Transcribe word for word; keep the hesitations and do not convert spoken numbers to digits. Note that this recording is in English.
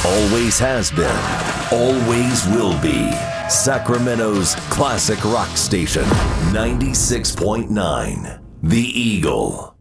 Always has been, always will be. Sacramento's classic rock station, ninety-six point nine, The Eagle.